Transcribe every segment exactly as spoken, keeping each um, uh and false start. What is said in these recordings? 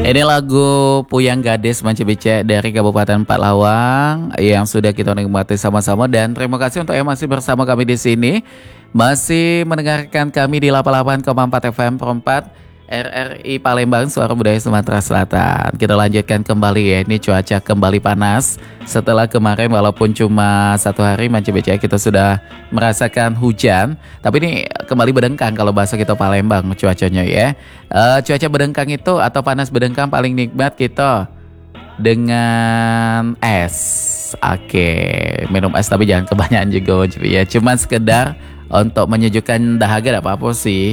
Ini lagu Puyang Gadis Manci Bice dari Kabupaten Palawang yang sudah kita nikmati sama-sama, dan terima kasih untuk yang masih bersama kami di sini, masih mendengarkan kami di delapan puluh delapan koma empat F M Perempat R R I Palembang, Suara Budaya Sumatera Selatan. Kita lanjutkan kembali ya, ini cuaca kembali panas setelah kemarin walaupun cuma satu hari Manci Bice kita sudah merasakan hujan, tapi ini kembali bedengkang kalau bahasa kita Palembang cuacanya ya. Uh, cuaca bedengkang itu atau panas bedengkang paling nikmat kita dengan es. Oke, minum es tapi jangan kebanyakan juga ya. Cuman sekedar untuk menyejukkan dahaga, tidak apa-apa sih.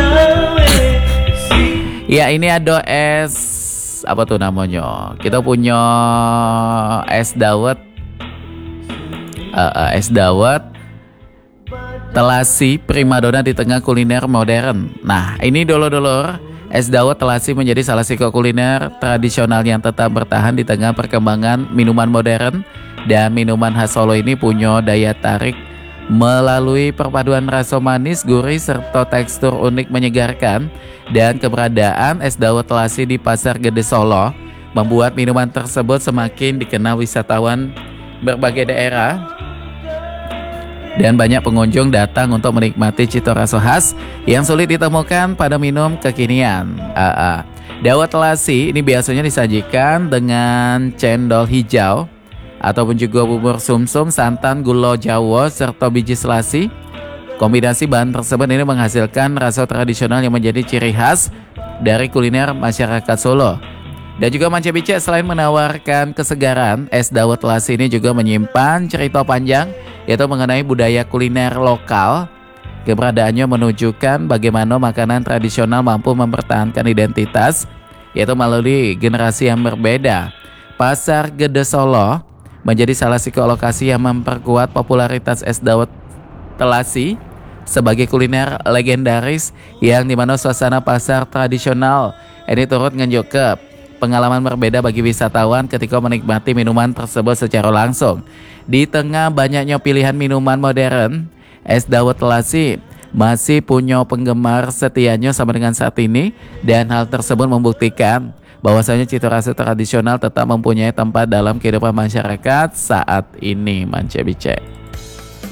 Ya, ini ada es apa tuh namanya? Kita punya es dawet, uh, uh, es dawet telasi primadona di tengah kuliner modern. Nah, ini dulur-dulur, es dawet telasi menjadi salah satu kuliner tradisional yang tetap bertahan di tengah perkembangan minuman modern, dan minuman khas Solo ini punya daya tarik melalui perpaduan rasa manis, gurih, serta tekstur unik menyegarkan. Dan keberadaan es dawet telasi di Pasar Gede Solo membuat minuman tersebut semakin dikenal wisatawan berbagai daerah, dan banyak pengunjung datang untuk menikmati cita rasa khas yang sulit ditemukan pada minum kekinian. Uh, uh. Dawet telasi ini biasanya disajikan dengan cendol hijau ataupun juga bubur sumsum, santan, gula Jawa, serta biji selasi. Kombinasi bahan tersebut ini menghasilkan rasa tradisional yang menjadi ciri khas dari kuliner masyarakat Solo. Dan juga Manci Bice selain menawarkan kesegaran, es dawet telasi ini juga menyimpan cerita panjang, yaitu mengenai budaya kuliner lokal. Keberadaannya menunjukkan bagaimana makanan tradisional mampu mempertahankan identitas, yaitu melalui generasi yang berbeda. Pasar Gede Solo menjadi salah satu lokasi yang memperkuat popularitas es dawet telasi sebagai kuliner legendaris, yang dimana suasana pasar tradisional ini turut ngenjuk ke pengalaman berbeda bagi wisatawan ketika menikmati minuman tersebut secara langsung. Di tengah banyaknya pilihan minuman modern, es dawet telasi masih punya penggemar setianya sampai dengan saat ini, dan hal tersebut membuktikan bahwasanya cita rasa tradisional tetap mempunyai tempat dalam kehidupan masyarakat saat ini, Manci Bice.